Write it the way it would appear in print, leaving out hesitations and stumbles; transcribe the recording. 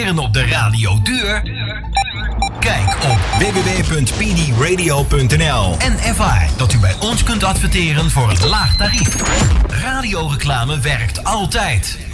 adverteren op de radio duur? Kijk op www.pdradio.nl en ervaar dat u bij ons kunt adverteren voor een laag tarief. Radioreclame werkt altijd.